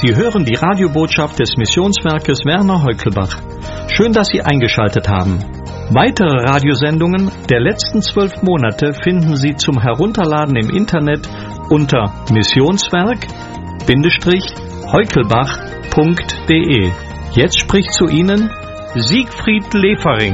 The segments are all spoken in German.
Sie hören die Radiobotschaft des Missionswerkes Werner Heukelbach. Schön, dass Sie eingeschaltet haben. Weitere Radiosendungen der letzten 12 Monate finden Sie zum Herunterladen im Internet unter missionswerk-heukelbach.de. Jetzt spricht zu Ihnen Siegfried Lefering.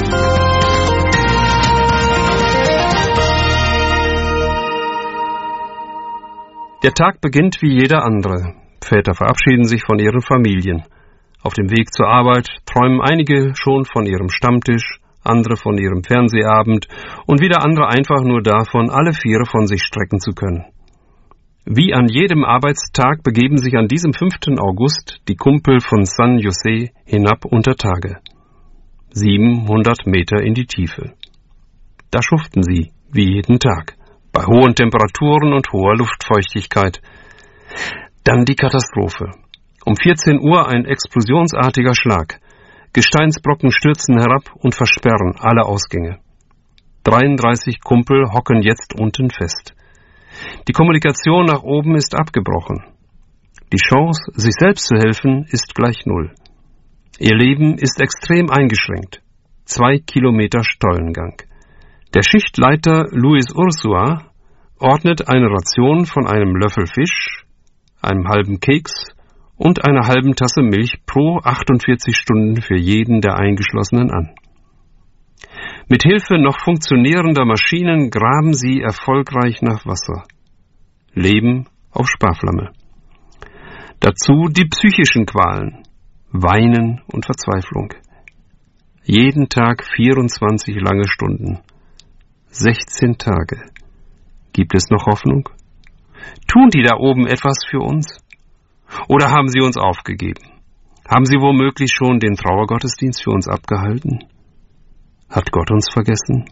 Der Tag beginnt wie jeder andere. Väter verabschieden sich von ihren Familien. Auf dem Weg zur Arbeit träumen einige schon von ihrem Stammtisch, andere von ihrem Fernsehabend und wieder andere einfach nur davon, alle Viere von sich strecken zu können. Wie an jedem Arbeitstag begeben sich an diesem 5. August die Kumpel von San José hinab unter Tage. 700 Meter in die Tiefe. Da schuften sie, wie jeden Tag, bei hohen Temperaturen und hoher Luftfeuchtigkeit. Dann die Katastrophe. Um 14 Uhr ein explosionsartiger Schlag. Gesteinsbrocken stürzen herab und versperren alle Ausgänge. 33 Kumpel hocken jetzt unten fest. Die Kommunikation nach oben ist abgebrochen. Die Chance, sich selbst zu helfen, ist gleich null. Ihr Leben ist extrem eingeschränkt. 2 Kilometer Stollengang. Der Schichtleiter Luis Ursua ordnet eine Ration von einem Löffel Fisch, einem halben Keks und einer halben Tasse Milch pro 48 Stunden für jeden der Eingeschlossenen an. Mit Hilfe noch funktionierender Maschinen graben sie erfolgreich nach Wasser. Leben auf Sparflamme. Dazu die psychischen Qualen, Weinen und Verzweiflung. Jeden Tag 24 lange Stunden. 16 Tage. Gibt es noch Hoffnung? Tun die da oben etwas für uns? Oder haben sie uns aufgegeben? Haben sie womöglich schon den Trauergottesdienst für uns abgehalten? Hat Gott uns vergessen?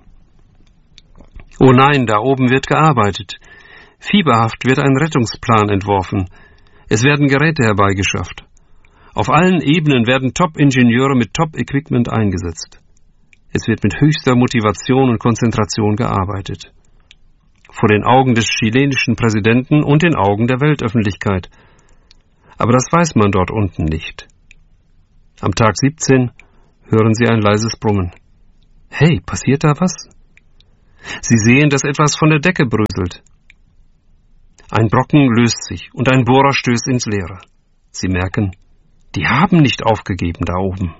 Oh nein, da oben wird gearbeitet. Fieberhaft wird ein Rettungsplan entworfen. Es werden Geräte herbeigeschafft. Auf allen Ebenen werden Top-Ingenieure mit Top-Equipment eingesetzt. Es wird mit höchster Motivation und Konzentration gearbeitet. Vor den Augen des chilenischen Präsidenten und den Augen der Weltöffentlichkeit. Aber das weiß man dort unten nicht. Am Tag 17 hören sie ein leises Brummen. Hey, passiert da was? Sie sehen, dass etwas von der Decke bröselt. Ein Brocken löst sich und ein Bohrer stößt ins Leere. Sie merken, die haben nicht aufgegeben da oben.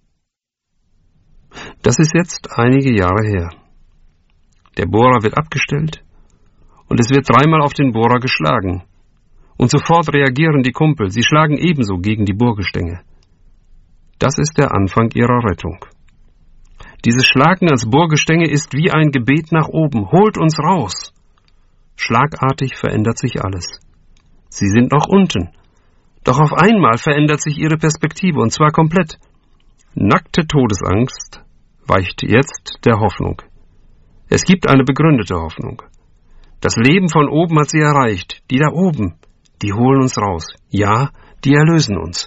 Das ist jetzt einige Jahre her. Der Bohrer wird abgestellt und es wird 3-mal auf den Bohrer geschlagen. Und sofort reagieren die Kumpel, sie schlagen ebenso gegen die Bohrgestänge. Das ist der Anfang ihrer Rettung. Dieses Schlagen ans Bohrgestänge ist wie ein Gebet nach oben. Holt uns raus! Schlagartig verändert sich alles. Sie sind noch unten. Doch auf einmal verändert sich ihre Perspektive, und zwar komplett. Nackte Todesangst weicht jetzt der Hoffnung. Es gibt eine begründete Hoffnung. Das Leben von oben hat sie erreicht. Die da oben, die holen uns raus. Ja, die erlösen uns.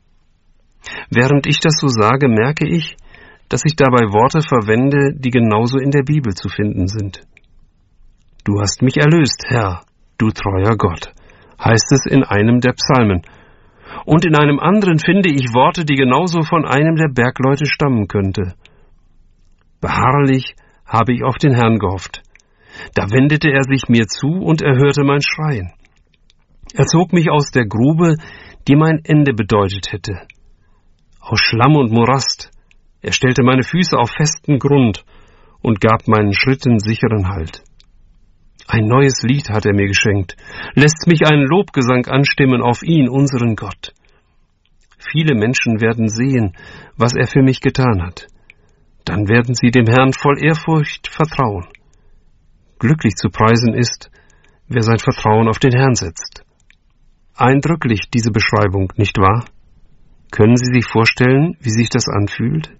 Während ich das so sage, merke ich, dass ich dabei Worte verwende, die genauso in der Bibel zu finden sind. Du hast mich erlöst, Herr, du treuer Gott, heißt es in einem der Psalmen. Und in einem anderen finde ich Worte, die genauso von einem der Bergleute stammen könnte. Beharrlich habe ich auf den Herrn gehofft. Da wendete er sich mir zu und erhörte mein Schreien. Er zog mich aus der Grube, die mein Ende bedeutet hätte. Aus Schlamm und Morast. Er stellte meine Füße auf festen Grund und gab meinen Schritten sicheren Halt. Ein neues Lied hat er mir geschenkt, lässt mich einen Lobgesang anstimmen auf ihn, unseren Gott. Viele Menschen werden sehen, was er für mich getan hat. Dann werden sie dem Herrn voll Ehrfurcht vertrauen. Glücklich zu preisen ist, wer sein Vertrauen auf den Herrn setzt. Eindrücklich diese Beschreibung, nicht wahr? Können Sie sich vorstellen, wie sich das anfühlt?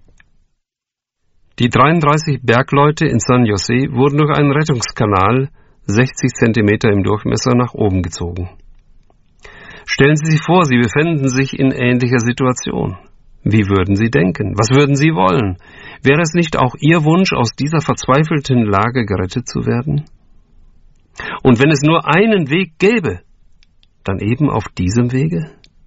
Die 33 Bergleute in San José wurden durch einen Rettungskanal 60 Zentimeter im Durchmesser nach oben gezogen. Stellen Sie sich vor, Sie befänden sich in ähnlicher Situation. Wie würden Sie denken? Was würden Sie wollen? Wäre es nicht auch Ihr Wunsch, aus dieser verzweifelten Lage gerettet zu werden? Und wenn es nur einen Weg gäbe, dann eben auf diesem Wege?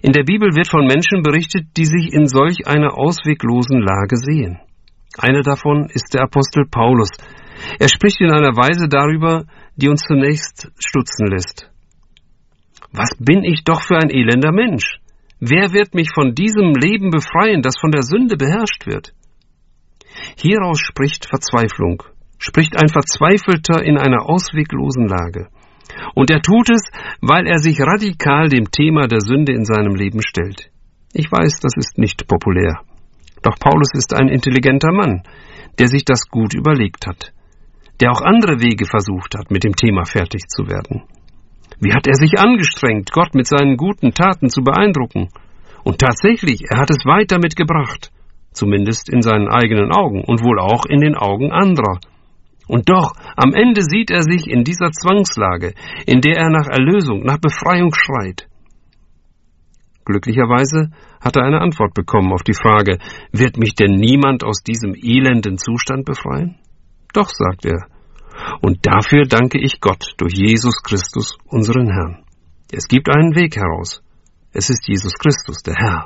In der Bibel wird von Menschen berichtet, die sich in solch einer ausweglosen Lage sehen. Einer davon ist der Apostel Paulus. Er spricht in einer Weise darüber, die uns zunächst stutzen lässt. Was bin ich doch für ein elender Mensch? Wer wird mich von diesem Leben befreien, das von der Sünde beherrscht wird? Hieraus spricht Verzweiflung, spricht ein Verzweifelter in einer ausweglosen Lage. Und er tut es, weil er sich radikal dem Thema der Sünde in seinem Leben stellt. Ich weiß, das ist nicht populär. Doch Paulus ist ein intelligenter Mann, der sich das gut überlegt hat, der auch andere Wege versucht hat, mit dem Thema fertig zu werden. Wie hat er sich angestrengt, Gott mit seinen guten Taten zu beeindrucken? Und tatsächlich, er hat es weit damit gebracht, zumindest in seinen eigenen Augen und wohl auch in den Augen anderer. Und doch, am Ende sieht er sich in dieser Zwangslage, in der er nach Erlösung, nach Befreiung schreit. Glücklicherweise hat er eine Antwort bekommen auf die Frage, wird mich denn niemand aus diesem elenden Zustand befreien? Doch, sagt er, und dafür danke ich Gott durch Jesus Christus, unseren Herrn. Es gibt einen Weg heraus. Es ist Jesus Christus, der Herr.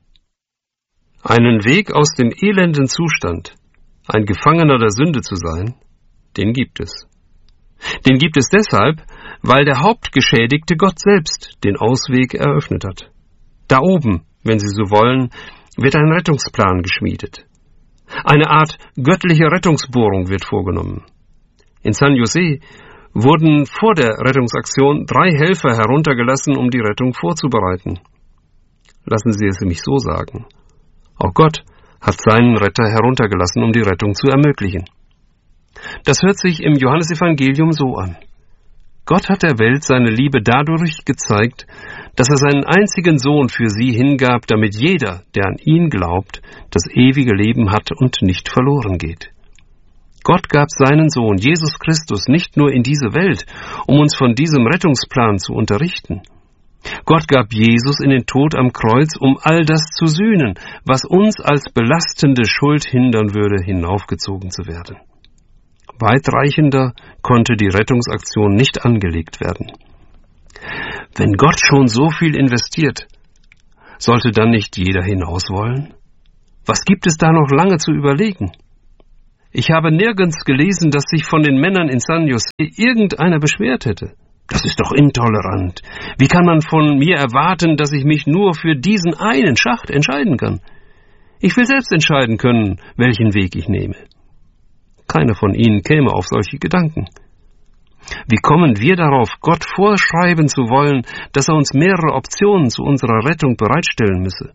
Einen Weg aus dem elenden Zustand, ein Gefangener der Sünde zu sein, den gibt es. Den gibt es deshalb, weil der Hauptgeschädigte Gott selbst den Ausweg eröffnet hat. Da oben, wenn Sie so wollen, wird ein Rettungsplan geschmiedet. Eine Art göttliche Rettungsbohrung wird vorgenommen. In San José wurden vor der Rettungsaktion 3 Helfer heruntergelassen, um die Rettung vorzubereiten. Lassen Sie es mich so sagen. Auch Gott hat seinen Retter heruntergelassen, um die Rettung zu ermöglichen. Das hört sich im Johannesevangelium so an. Gott hat der Welt seine Liebe dadurch gezeigt, dass er seinen einzigen Sohn für sie hingab, damit jeder, der an ihn glaubt, das ewige Leben hat und nicht verloren geht. Gott gab seinen Sohn, Jesus Christus, nicht nur in diese Welt, um uns von diesem Rettungsplan zu unterrichten. Gott gab Jesus in den Tod am Kreuz, um all das zu sühnen, was uns als belastende Schuld hindern würde, hinaufgezogen zu werden. Weitreichender konnte die Rettungsaktion nicht angelegt werden. Wenn Gott schon so viel investiert, sollte dann nicht jeder hinaus wollen? Was gibt es da noch lange zu überlegen? Ich habe nirgends gelesen, dass sich von den Männern in San José irgendeiner beschwert hätte. Das ist doch intolerant. Wie kann man von mir erwarten, dass ich mich nur für diesen einen Schacht entscheiden kann? Ich will selbst entscheiden können, welchen Weg ich nehme. Keiner von ihnen käme auf solche Gedanken. Wie kommen wir darauf, Gott vorschreiben zu wollen, dass er uns mehrere Optionen zu unserer Rettung bereitstellen müsse?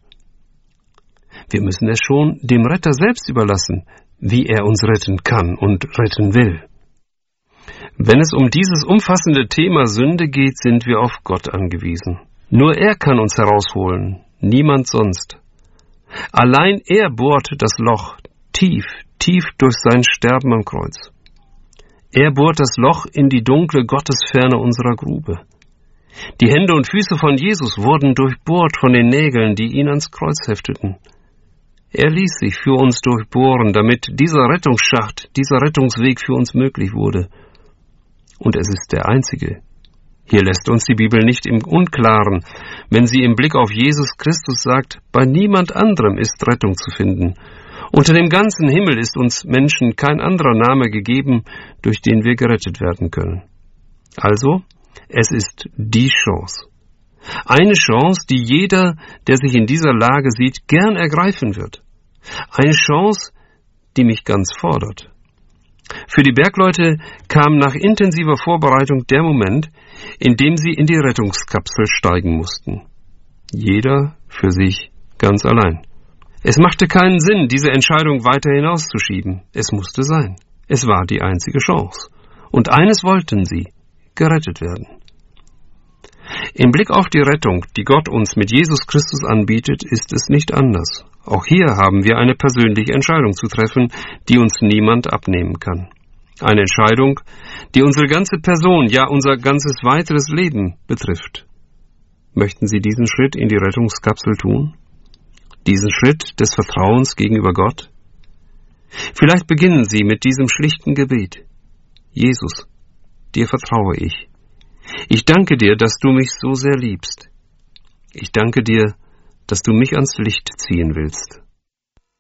Wir müssen es schon dem Retter selbst überlassen, wie er uns retten kann und retten will. Wenn es um dieses umfassende Thema Sünde geht, sind wir auf Gott angewiesen. Nur er kann uns herausholen, niemand sonst. Allein er bohrt das Loch tief durch sein Sterben am Kreuz. Er bohrt das Loch in die dunkle Gottesferne unserer Grube. Die Hände und Füße von Jesus wurden durchbohrt von den Nägeln, die ihn ans Kreuz hefteten. Er ließ sich für uns durchbohren, damit dieser Rettungsschacht, dieser Rettungsweg für uns möglich wurde. Und es ist der einzige. Hier lässt uns die Bibel nicht im Unklaren, wenn sie im Blick auf Jesus Christus sagt, bei niemand anderem ist Rettung zu finden. Unter dem ganzen Himmel ist uns Menschen kein anderer Name gegeben, durch den wir gerettet werden können. Also, es ist die Chance. Eine Chance, die jeder, der sich in dieser Lage sieht, gern ergreifen wird. Eine Chance, die mich ganz fordert. Für die Bergleute kam nach intensiver Vorbereitung der Moment, in dem sie in die Rettungskapsel steigen mussten. Jeder für sich ganz allein. Es machte keinen Sinn, diese Entscheidung weiter hinauszuschieben. Es musste sein. Es war die einzige Chance. Und eines wollten sie: gerettet werden. Im Blick auf die Rettung, die Gott uns mit Jesus Christus anbietet, ist es nicht anders. Auch hier haben wir eine persönliche Entscheidung zu treffen, die uns niemand abnehmen kann. Eine Entscheidung, die unsere ganze Person, ja unser ganzes weiteres Leben betrifft. Möchten Sie diesen Schritt in die Rettungskapsel tun? Diesen Schritt des Vertrauens gegenüber Gott? Vielleicht beginnen Sie mit diesem schlichten Gebet. Jesus, dir vertraue ich. Ich danke dir, dass du mich so sehr liebst. Ich danke dir, dass du mich ans Licht ziehen willst.